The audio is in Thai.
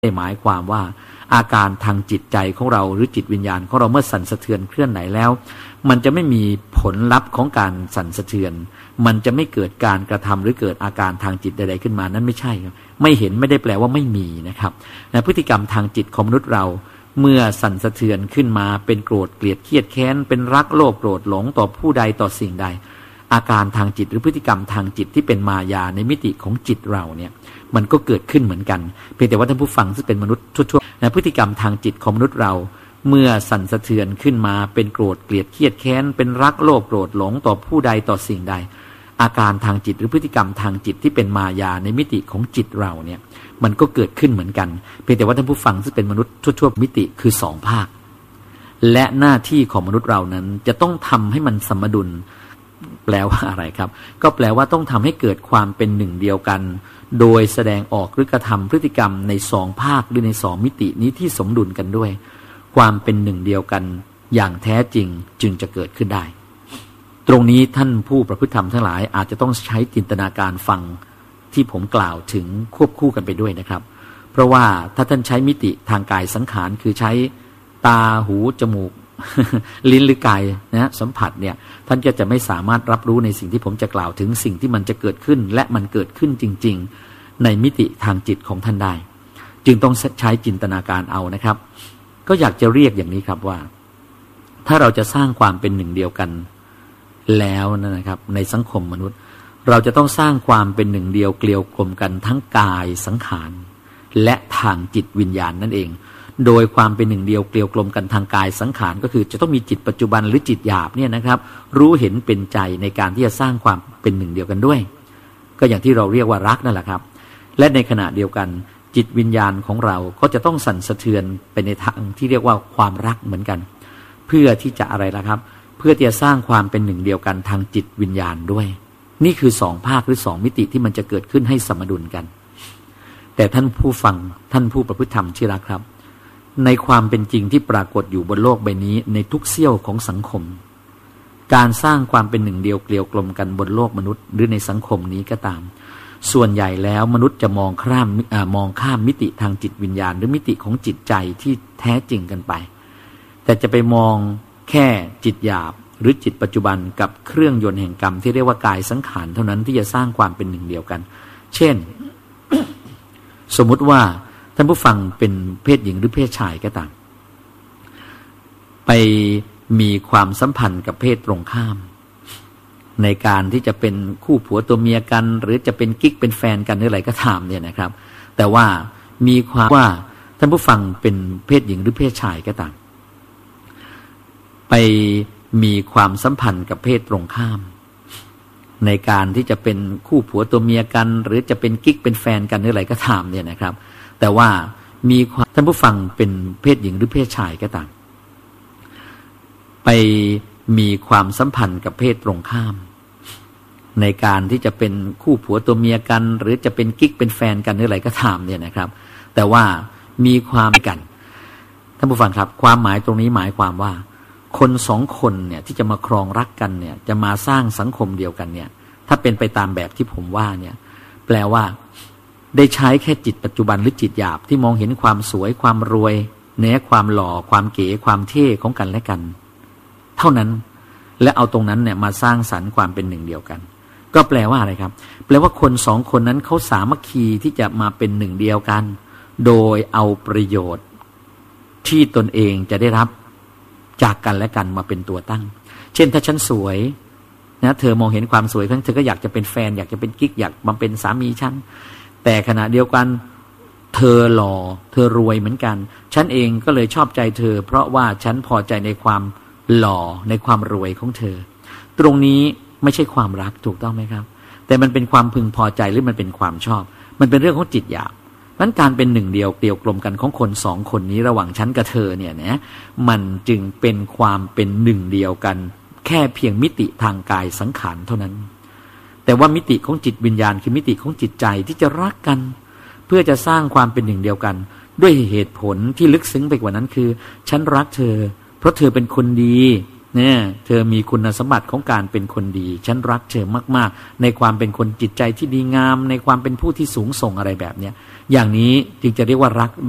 หมายความว่าอาการทางจิตใจของเราหรือจิตวิญญาณของเราเมื่อสั่นสะเทือนเคลื่อนไหวแล้วมันจะไม่มีผลลัพธ์ของการสั่นสะเทือนมันจะไม่เกิดการกระทำหรือเกิดอาการทางจิตใดๆขึ้นมานั้นไม่ใช่ครับไม่เห็นไม่ได้แปลว่าไม่มีนะครับพฤติกรรมทางจิตของมนุษย์เราเมื่อสั่นสะเทือนขึ้นมาเป็นโกรธเกลียดเครียดแค้นเป็นรักโลภโกรธหลงต่อผู้ใดต่อสิ่งใดอาการทางจิตหรือพฤติกรรมทางจิตที่เป็นมายาในมิติของจิตเราเนี่ยมันก็เกิดขึ้นเหมือนกันเพียงแต่ว่าท่านผู้ฟังซึ่งเป็นมนุษย์ทั่วๆพฤติกรรมทางจิตของมนุษย์เราเมื่อสั่นสะเทือนขึ้นมาเป็นโกรธเกลียดเครียดแค้นเป็นรักโลภโกรธหลงต่อผู้ใดต่อสิ่งใดอาการทางจิตหรือพฤติกรรมทางจิตที่เป็นมายาในมิติของจิตเราเนี่ยมันก็เกิดขึ้นเหมือนกันเพียงแต่ว่าท่านผู้ฟังซึ่งเป็นมนุษย์ทั่วๆมิติคือสองภาคและหน้าที่ของมนุษย์เรานั้นจะต้องทำให้มันสมดุลแปลว่าอะไรครับก็แปลว่าต้องทำให้เกิดความเป็นหนึ่งเดียวกันโดยแสดงออกหรือกระทำพฤติกรรมในสองภาคหรือในสองมิตินี้ที่สมดุลกันด้วยความเป็นหนึ่งเดียวกันอย่างแท้จริงจึงจะเกิดขึ้นได้ตรงนี้ท่านผู้ประพฤติธรรมทั้งหลายอาจจะต้องใช้จินตนาการฟังที่ผมกล่าวถึงควบคู่กันไปด้วยนะครับเพราะว่าถ้าท่านใช้มิติทางกายสังขารคือใช้ตาหูจมูก ลิ้นหรือกายนะสัมผัสเนี่ยท่านก็จะไม่สามารถรับรู้ในสิ่งที่ผมจะกล่าวถึงสิ่งที่มันจะเกิดขึ้นและมันเกิดขึ้นจริงๆในมิติทางจิตของท่านได้จึงต้องใช้จินตนาการเอานะครับก็อยากจะเรียกอย่างนี้ครับว่าถ้าเราจะสร้างความเป็นหนึ่งเดียวกันแล้วนะครับในสังคมมนุษย์เราจะต้องสร้างความเป็นหนึ่งเดียวเกลียวกลมกันทั้งกายสังขารและทางจิตวิญญาณนั่นเองโดยความเป็นหนึ่งเดียวเกลียวกลมกันทางกายสังขารก็คือจะต้องมีจิตปัจจุบันหรือจิตหยาบเนี่ยนะครับรู้เห็นเป็นใจในการที่จะสร้างความเป็นหนึ่งเดียวกันด้วยก็อย่างที่เราเรียกว่ารักนั่นแหละครับและในขณะเดียวกันจิตวิญญาณของเราก็จะต้องสั่นสะเทือนไปในทางที่เรียกว่าความรักเหมือนกันเพื่อที่จะอะไรล่ะครับเพื่อที่จะสร้างความเป็นหนึ่งเดียวกันทางจิตวิญญาณด้วยนี่คือสองภาคหรือสองมิติที่มันจะเกิดขึ้นให้สมดุลกันแต่ท่านผู้ฟังท่านผู้ประพฤติธรรมที่รักครับในความเป็นจริงที่ปรากฏอยู่บนโลกใบนี้ในทุกเสี้ยวของสังคมการสร้างความเป็นหนึ่งเดียวเกลียวกลมกันบนโลกมนุษย์หรือในสังคมนี้ก็ตามส่วนใหญ่แล้วมนุษย์จะมองข้ามมิติทางจิตวิญญาณหรือมิติของจิตใจที่แท้จริงกันไปแต่จะไปมองแค่จิตหยาบหรือจิตปัจจุบันกับเครื่องยนต์แห่งกรรมที่เรียกว่ากายสังขารเท่านั้นที่จะสร้างความเป็นหนึ่งเดียวกันเช่น สมมุติว่าท่านผู้ฟังเป็นเพศหญิงหรือเพศชายก็ตามไปมีความสัมพันธ์กับเพศตรงข้ามในการที่จะเป็นคู่ผัวตัวเมียกันหรือจะเป็นกิ๊กเป็นแฟนกันหรืออะไรก็ตามเนี่ยนะครับแต่ว่ามีความว่าท่านผู้ฟังเป็นเพศหญิงหรือเพศชายก็ตามไปมีความสัมพันธ์กับเพศตรงข้ามในการที่จะเป็นคู่ผัวตัวเมียกันหรือจะเป็นกิ๊กเป็นแฟนกันหรืออะไรก็ตามเนี่ยนะครับแต่ว่ามีความท่านผู้ฟังเป็นเพศหญิงหรือเพศชายก็ตามไปมีความสัมพันธ์กับเพศตรงข้ามในการที่จะเป็นคู่ผัวตัวเมียกันหรือจะเป็นกิ๊กเป็นแฟนกันหรืออะไรก็ตามเนี่ยนะครับแต่ว่ามีความกันท่านผู้ฟังครับความหมายตรงนี้หมายความว่าคนสองคนเนี่ยที่จะมาครองรักกันเนี่ยจะมาสร้างสังคมเดียวกันเนี่ยถ้าเป็นไปตามแบบที่ผมว่าเนี่ยแปลว่าได้ใช้แค่จิตปัจจุบันหรือจิตหยาบที่มองเห็นความสวยความรวยเนื้อความหล่อความเก๋ความเท่ของกันและกันเท่านั้นและเอาตรงนั้นเนี่ยมาสร้างสรรค์ความเป็นหนึ่งเดียวกันก็แปลว่าอะไรครับแปลว่าคนสองคนนั้นเขาสามัคคีที่จะมาเป็นหนึ่งเดียวกันโดยเอาประโยชน์ที่ตนเองจะได้รับจากกันและกันมาเป็นตัวตั้งเช่นถ้าฉันสวยนะเธอมองเห็นความสวยเธอก็อยากจะเป็นแฟนอยากจะเป็นกิ๊กอยากมาเป็นสามีฉันแต่ขณะเดียวกันเธอหล่อเธอรวยเหมือนกันฉันเองก็เลยชอบใจเธอเพราะว่าฉันพอใจในความหล่อในความรวยของเธอตรงนี้ไม่ใช่ความรักถูกต้องไหมครับแต่มันเป็นความพึงพอใจหรือมันเป็นความชอบมันเป็นเรื่องของจิตหยาบนั้นการเป็นหนึ่งเดียวเกลียวกลมกันของคนสองคนนี้ระหว่างฉันกับเธอเนี่ยนะมันจึงเป็นความเป็นหนึ่งเดียวกันแค่เพียงมิติทางกายสังขารเท่านั้นแต่ว่ามิติของจิตวิญญาณคือมิติของจิตใจที่จะรักกันเพื่อจะสร้างความเป็นหนึ่งเดียวกันด้วยเหตุผลที่ลึกซึ้งไปกว่านั้นคือฉันรักเธอเพราะเธอเป็นคนดีเนี่ยเธอมีคุณสมบัติของการเป็นคนดีฉันรักเธอมากๆในความเป็นคนจิตใจที่ดีงามในความเป็นผู้ที่สูงส่งอะไรแบบเนี้ยอย่างนี้จึงจะเรียกว่ารัก